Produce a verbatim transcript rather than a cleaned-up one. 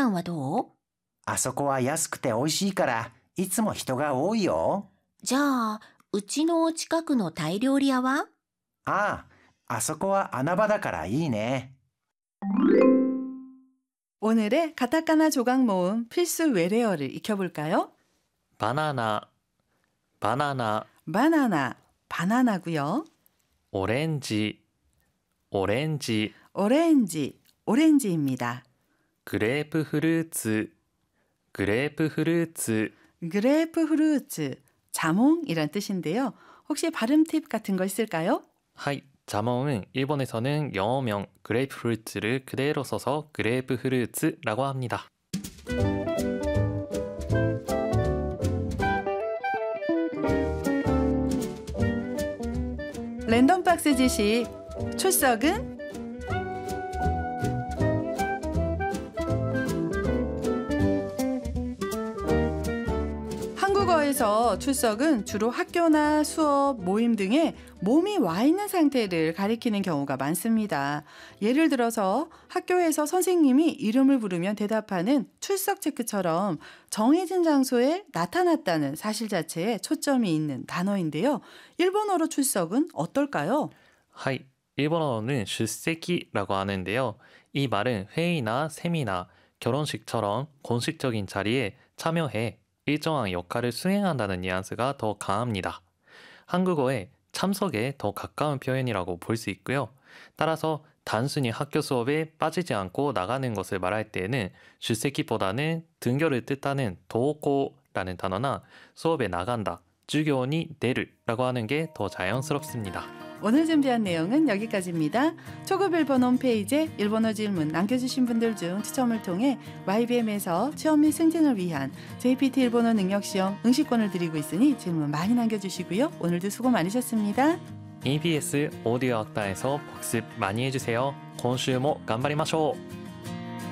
んはどう？ あそこは安くて美味しいから、いつも人が多いよ。 じゃあ、うちの近くのタイ料理屋は？ ああ、あそこは穴場だからいいね。 오늘의 가타카나 조각 모음 필수 외래어를 익혀볼까요? 바나나, 바나나, 바나나, 바나나고요. 오렌지, 오렌지, 오렌지, 오렌지입니다. 그레이프프루트, 그레이프프루트, 그레이프프루트, 자몽이란 뜻인데요. 혹시 발음 팁 같은 거 있을까요? 하이, 자몽은 일본에서는 영어명 그레이프프루트를 그대로 써서 그레이프프루트라고 합니다. 랜덤 박스 지식, 출석은? 한국어에서 출석은 주로 학교나 수업, 모임 등에 몸이 와 있는 상태를 가리키는 경우가 많습니다. 예를 들어서 학교에서 선생님이 이름을 부르면 대답하는 출석 체크처럼 정해진 장소에 나타났다는 사실 자체에 초점이 있는 단어인데요. 일본어로 출석은 어떨까요? 하이, 일본어로는 출세기라고 하는데요. 이 말은 회의나 세미나, 결혼식처럼 공식적인 자리에 참여해 일정한 역할을 수행한다는 뉘앙스가 더 강합니다. 한국어의 참석에 더 가까운 표현이라고 볼 수 있고요. 따라서 단순히 학교 수업에 빠지지 않고 나가는 것을 말할 때에는 출세기보다는 등교를 뜻하는 도코라는 단어나 수업에 나간다, 주교니 내르라고 하는 게 더 자연스럽습니다. 오늘 준비한 내용은 여기까지입니다. 초급 일본 홈페이지에 일본어 질문 남겨주신 분들 중 추첨을 통해 와이비엠에서 취업 및 승진을 위한 제이피티 일본어 능력시험 응시권을 드리고 있으니 질문 많이 남겨주시고요. 오늘도 수고 많으셨습니다. 이비에스 오디오 학당에서 복습 많이 해주세요. 今週も頑張りましょう.